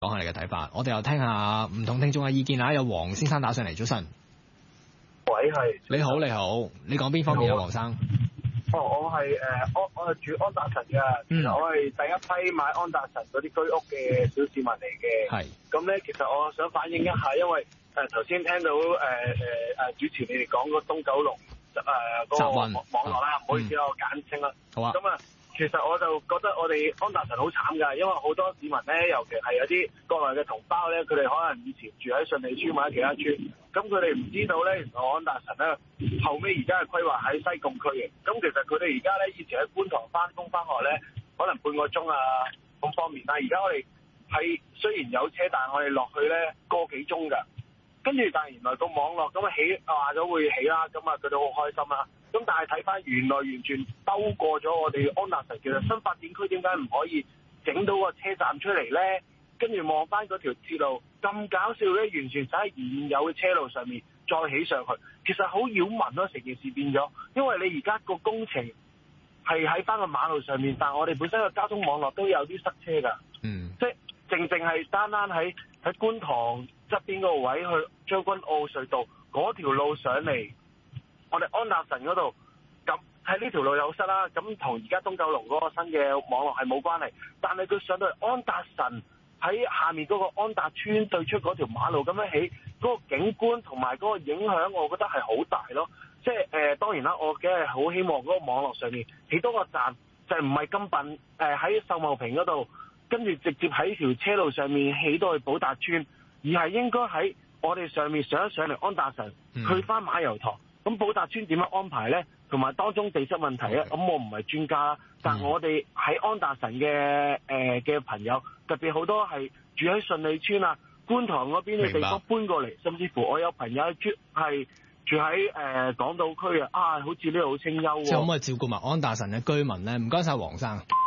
講下你嘅睇法。我哋又聽下唔同聽眾嘅意見啦。有黃先生打上嚟，早晨。 喂，係。 你好，你講邊方面啊，黃生？ 我係我係住安達臣嘅，其實我係第一批買安達臣嗰啲居屋嘅小市民嚟嘅。係。咁咧，其實我想反映一下，因為頭先聽到主持你哋講個東九龍嗰個網絡啦，唔好意思啦，我簡稱啦。好啊。咁啊，其實我就覺得我哋安達臣好慘㗎，因為好多市民咧，尤其係有啲國內嘅同胞咧，佢哋可能以前住喺順利村或者其他村，咁佢哋唔知道咧，原來安達臣咧後尾而家係規劃喺西貢區嘅。咁其實佢哋而家咧以前喺觀塘翻工翻學咧，可能半個鐘啊咁方便，但係而家我哋係雖然有車，但係我哋落去咧個幾鐘㗎。跟住但係原來個網絡咁話咗會起啦，咁啊佢哋好開心啦。咁但係睇翻原來完全兜過咗我哋安達臣，其實新發展區點解唔可以整到個車站出嚟咧？跟住望翻嗰條鐵路咁搞笑咧，完全就喺現有嘅車路上面再起上去，其實好擾民咯，成件事變咗。因為你而家個工程係喺翻個馬路上面，但係我哋本身個交通網絡都有啲塞車㗎。即係淨係單喺觀塘側邊嗰個位去將軍澳隧道嗰條路上嚟，我哋安達臣嗰度咁喺呢條路有塞啦。咁同而家東九龍嗰個新嘅網絡係冇關係，但係佢上到嚟安達臣喺下面嗰個安達村對出嗰條馬路咁樣起，嗰個景觀同埋嗰個影響，我覺得係好大咯。即係當然啦，我梗係好希望嗰個網絡上面起多個站，就唔係咁笨喺秀茂坪嗰度，跟住直接喺條車路上面起到去寶達村，而係應該喺我哋上面上一上嚟安達臣，去翻馬油塘。咁寶達村點樣安排咧？同埋當中地質問題咧？咁我唔係專家啦，但係我哋喺安達臣嘅朋友，特別好多係住喺順利村啊、觀塘嗰邊嘅地方搬過嚟，甚至乎我有朋友係住喺港島區啊，好似呢度好清幽喎。 即係可唔可以照顧埋安達臣嘅居民咧？唔該晒黃生。